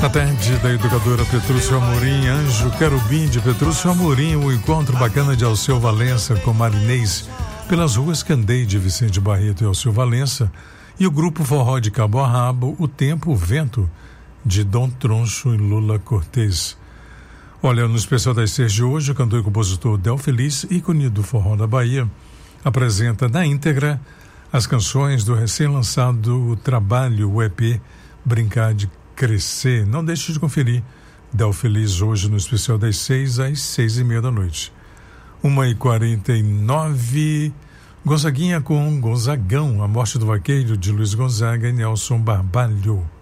Na tarde da educadora Petrúcio Amorim, Anjo Querubim de Petrúcio Amorim, um encontro bacana de Alceu Valença com Marinês pelas ruas Candei de Vicente Barreto e Alceu Valença, e o grupo Forró de Cabo a Rabo, O Tempo, o Vento, de Dom Troncho e Lula Cortez. Olha, no especial das 6 de hoje, o cantor e compositor Del Feliz, ícone do forró da Bahia, apresenta na íntegra as canções do recém-lançado trabalho, o EP Brincar de Crescer. Não deixe de conferir Del Feliz hoje no especial das 6 às 6:30 da noite. 1h49, Gonzaguinha com Gonzagão, A Morte do Vaqueiro, de Luiz Gonzaga e Nelson Barbalho.